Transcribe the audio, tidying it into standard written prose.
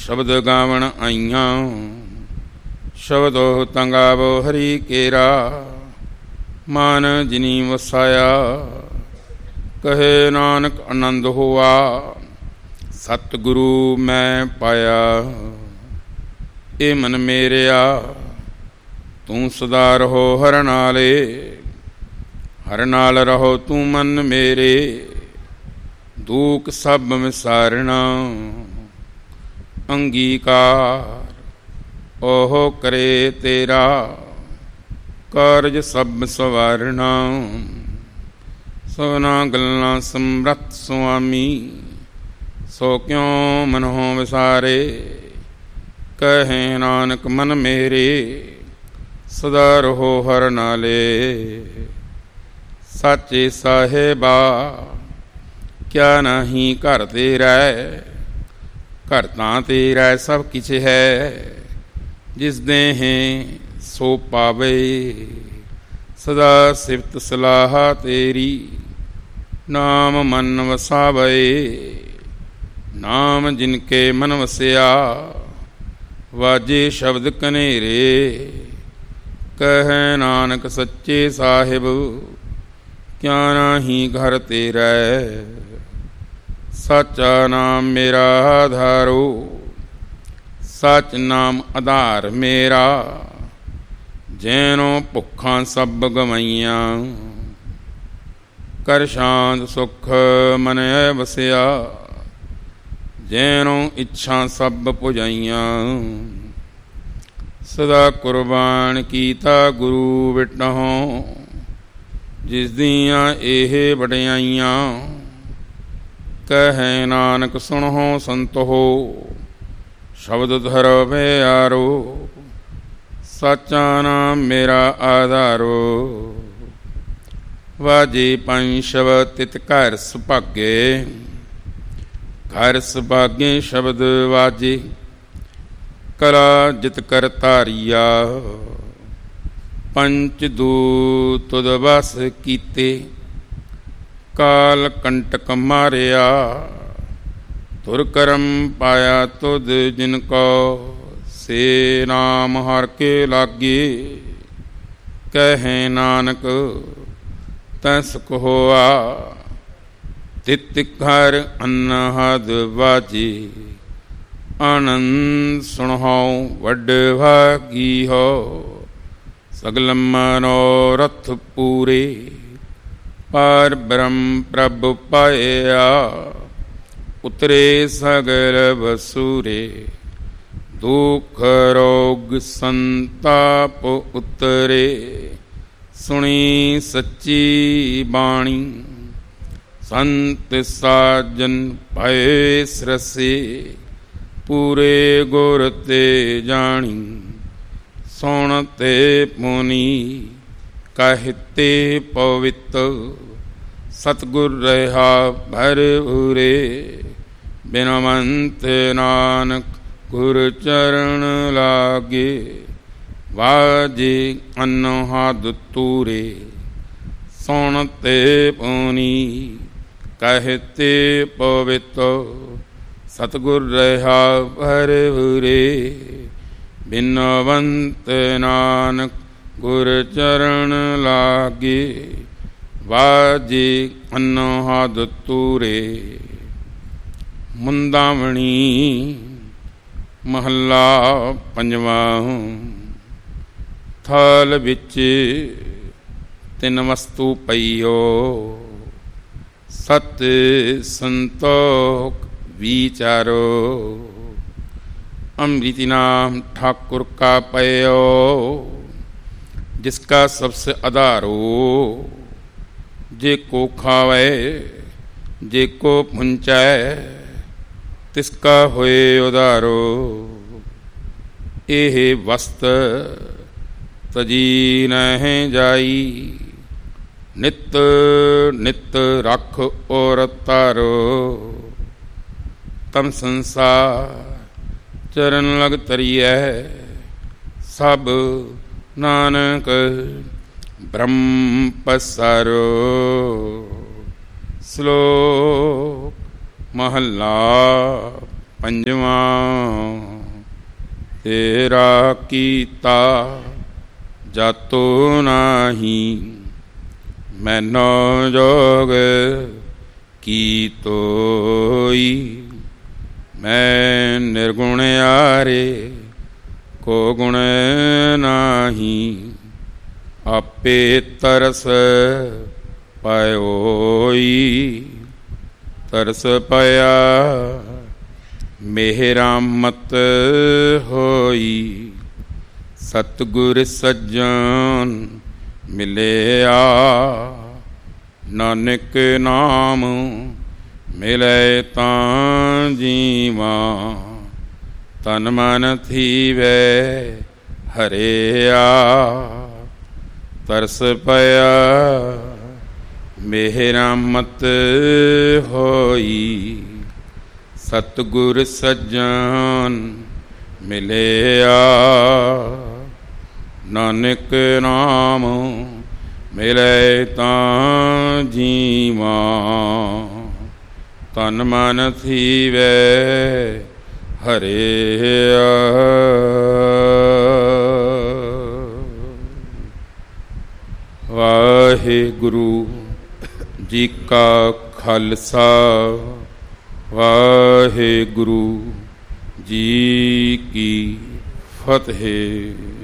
ਸ਼ਬਦ ਗਾਵਣ ਆਈਆਂ। ਸ਼ਬਦੋ ਤੰਗਾਵੋ ਹਰੀ ਕੇਰਾ, ਮਨ ਜਿਨੀ ਵਸਾਇਆ। ਕਹੇ ਨਾਨਕ ਆਨੰਦ ਹੋਆ, ਸਤਿਗੁਰੂ ਮੈਂ ਪਾਇਆ। ਇਹ ਮਨ ਮੇਰਿਆ ਤੂੰ ਸਦਾ ਰਹੋ ਹਰ ਨਾਲੇ, ਹਰ ਨਾਲ ਰਹੋ ਤੂੰ ਮਨ ਮੇਰੇ। ਦੁਖ ਸਭ ਵਿਸਾਰਣਾ ਅੰਗੀਕਾਰ, ਉਹ ਕਰੇ ਤੇਰਾ ਕਾਰਜ ਸਭ ਸਵਾਰਣਾ। ਸਭਨਾ ਗੱਲਾਂ ਸਮਰੱਥ ਸੁਆਮੀ, ਸੋ ਕਿਉ ਮਨਹੁ ਵਿਸਾਰੇ। ਕਹੇ ਨਾਨਕ ਮਨ ਮੇਰੇ, ਸਦਾ ਰਹੋ ਹਰ ਨਾਲੇ। ਸਾਚੇ ਸਾਹਿਬਾ ਕਿਆ ਨਹੀਂ ਘਰ ਤੇਰਾ, ਘਰ ਤਾਂ ਤੇਰਾ ਸਭ ਕਿਛ ਹੈ। ਜਿਸ ਦੇਹ ਸੋ ਪਾਵੇ, ਸਦਾ ਸਿਫਤ ਸਲਾਹ ਤੇਰੀ। ਨਾਮ ਮਨ ਵਸਾਵੇ, ਨਾਮ ਜਿਨ ਕੇ ਮਨ ਵਸਿਆ। ਵਾਜੇ ਸ਼ਬਦ ਕਨੇਰੇ, ਕਹੈ ਨਾਨਕ ਸੱਚੇ ਸਾਹਿਬ ਕਿਆ ਨਾਹੀ ਘਰ ਤੇਰਾ। ਸਾਚਾ ਨਾਮ ਮੇਰਾ ਆਧਾਰੋ, ਸਚ ਨਾਮ ਆਧਾਰ ਮੇਰਾ। ਜੈਨੋ ਭੁੱਖਾਂ ਸਭ ਗਵਾਈਆਂ, ਕਰ ਸ਼ਾਂਤ ਸੁਖ ਮਨ ਵਸਿਆ। ਜੈਨੋ ਇੱਛਾ ਸਭ ਪੁਜਾਈਆਂ, ਸਦਾ ਕੁਰਬਾਨ ਕੀਤਾ ਗੁਰੂ ਵਿਟਹੁ। ਜਿਸ ਦੀਆਂ ਇਹ ਵਡਿਆਈਆਂ, ਕਹੈ ਨਾਨਕ ਸੁਣਹੁ ਸੰਤੋ। ਸ਼ਬਦ ਧਰ ਪਿਆਰੋ, ਸਾਚਾ ਨਾਮ ਮੇਰਾ ਆਧਾਰੋ। ਵਾਜੇ ਪੰਜ ਸ਼ਬਦ ਤਿਤ ਘਰ ਸੁਭਾਗੇ, ਘਰ ਸੁਭਾਗੇ ਸ਼ਬਦ ਵਾਜੇ। ਕਲਾ ਜਿਤ ਕਰ ਧਾਰੀਆ, ਪੰਚ ਦੂਤ ਤੁਧ ਵਸ ਕੀਤੇ। ਕਾਲ ਕੰਟਕ ਮਾਰਿਆ, ਤੁਰ ਕਰਮ ਪਾਇਆ ਤੁਧ ਜਿਨ ਕੋ। ਸੇ ਨਾਮ ਹਰ ਕੇ ਲਾਗੇ, ਕਹੈ ਨਾਨਕ ਤੈ ਸੁਖ ਹੋਆ। ਤਿਤ ਘਰ ਅਨਹਦ ਵਾਜੇ, ਆਨੰਦ ਸੁਣਹੁ ਵੱਡ ਭਾਗੀ ਹੋ। ਸਗਲ ਮਨੋਰਥ ਪੂਰੇ, ਪਾਰ ਬ੍ਰਹਮ ਪ੍ਰਭ ਪਾਇਆ। ਉਤਰੇ ਸਗਲ ਵਸੂਰੇ, ਦੁਖ ਰੋਗ ਸੰਤਾਪ ਉਤਰੇ। ਸੁਣੀ ਸੱਚੀ ਬਾਣੀ, ਸੰਤ ਸਾਜਨ ਭਏ ਸਰਸੇ। ਪੂਰੇ ਗੁਰ ਤੇ ਜਾਣੀ, ਸੁਣ ਤੇ ਪੁਨੀ ਕਹਿਤੇ ਪਵਿੱਤ। ਸਤਿਗੁਰ ਰਹਾ ਭਰ ਉਰੇ, ਬਿਨਵੰਤ ਨਾਨਕ ਗੁਰ ਚਰਨ ਲਾਗੇ। ਵਾਜੇ ਅਨਹਦ ਤੂਰੇ, ਸੁਣ ਤੇ ਪੁਨੀ ਕਹਿਤੇ ਪਵਿੱਤ। ਸਤਿਗੁਰ ਰਹਾ ਭਰ ਉਰੇ, ਬਿਨਵੰਤ ਨਾਨਕ ਗੁਰ ਚਰਨ ਲਾਗੇ। ਵਾਜੇ ਅਨਹਦ ਤੂਰੇ। ਮੁੰਦਾਵਣੀ ਮਹੱਲਾ ਪੰਜਵਾਂ। ਥਾਲ ਵਿੱਚ ਤਿੰਨ ਵਸਤੂ ਪਈਓ, ਸਤ ਸੰਤੋਖ ਵਿਚਾਰੋ। अमृति नाम ठाकुर का पयो, जिसका सबसे आधारो। जे को खावे जे को पुंचाए, तिसका होए उदारो। एह वस्त तजी नह जाई, नित नित रख और तारो। तम संसार चरण लग तरिय, सब नानक ब्रह्म पसारो। श्लोक महला ਪੰਜਵਾਂ ਤੇਰਾ ਕੀਤਾ ਜਾਤੋ ਨਾਹੀ, ਮੈਨੋ ਜੋਗ ਕੀ ਤੋਈ। ਮੈਂ ਨਿਰਗੁਣ ਆਰੇ ਕੋ ਗੁਣ ਨਾਹੀ, ਆਪੇ ਤਰਸ ਪਾਇਓਈ। ਤਰਸ ਪਾਇਆ ਮੇਰਾ ਮਤ ਹੋਈ, ਸਤਿਗੁਰ ਸੱਜਣ ਮਿਲਿਆ। ਨਾਨਕ ਨਾਮ ਮਿਲੇ ਤਾਂ ਜੀਵਾ, ਤਨ ਮਨ ਥੀਵੈ ਹਰਿਆ। ਤਰਸ ਪਿਆ ਮੇਰਾ ਮਤ ਹੋਈ, ਸਤਿਗੁਰ ਸੱਜਣ ਮਿਲਿਆ। ਨਾਨਕ ਨਾਮ ਮਿਲੇ ਤਾਂ ਜੀਵਾ, ਤਨ ਮਨ ਥੀਵੈ ਹਰਿਆ। ਵਾਹਿਗੁਰੂ ਜੀ ਕਾ ਖਾਲਸਾ, ਵਾਹਿਗੁਰੂ ਜੀ ਕੀ ਫਤਿਹ।